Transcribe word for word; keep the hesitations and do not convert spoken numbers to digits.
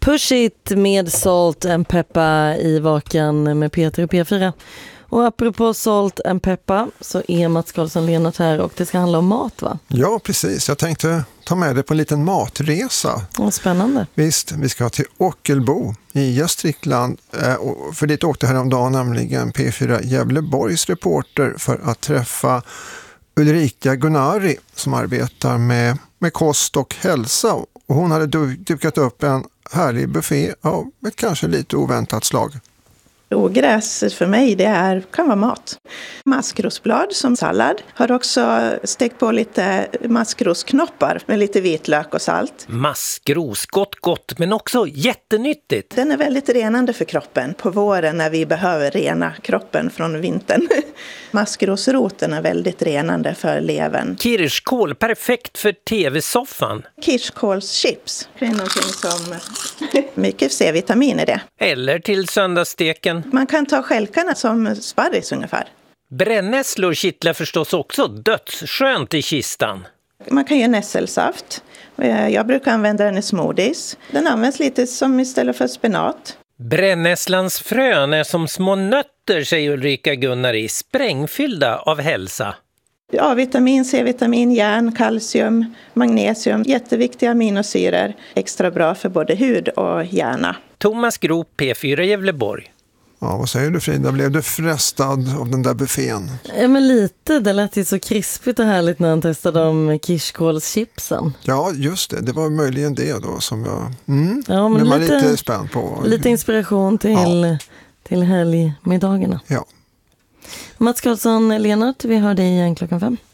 Push It med Salt and Peppa i Vaken med Peter och P fyra. Och apropå Salt and Peppa så är Mats Karlsson-Lennart här och det ska handla om mat, va? Ja, precis. Jag tänkte ta med dig på en liten matresa. Vad spännande. Visst, vi ska till Ockelbo i Gästrikland. För dit åkte häromdagen nämligen P fyra Gävleborgs reporter för att träffa Ulrika Gunnari som arbetar med, med kost och hälsa. Och hon hade dukat upp en härlig buffé av ett kanske lite oväntat slag. Ogräs för mig det är, kan vara mat. Maskrosblad som sallad. Har också stekt på lite maskrosknoppar med lite vitlök och salt. Maskros, gott gott men också jättenyttigt. Den är väldigt renande för kroppen på våren när vi behöver rena kroppen från vintern. Maskrosroten är väldigt renande för levern. Kirskål, perfekt för tv-soffan. Kirskålschips, det är någonting som mycket C-vitamin i det. Eller till söndagssteken. Man kan ta skälkarna som sparris ungefär. Brännässlor kittlar förstås också dödsskönt i kistan. Man kan göra nässelsaft. Jag brukar använda den i smoothies. Den används lite som istället för spenat. Brännässlans frön är som små nötter, säger Ulrika Gunnari, sprängfyllda av hälsa. A-vitamin, C-vitamin, järn, kalcium, magnesium, jätteviktiga aminosyror. Extra bra för både hud och hjärna. Thomas Grop, P fyra Gävleborg. Ja, vad säger du Frida? Blev du frestad av den där buffén? Ja, men lite. Det lät ju så krispigt och härligt när han testade de kirskålschipsen. Ja, just det. Det var möjligen det då som jag mm, ja, men blev lite, lite spänd på. Lite inspiration till, ja. till helgmiddagarna. Ja. Mats Karlsson-Lennart, vi hör dig igen klockan fem.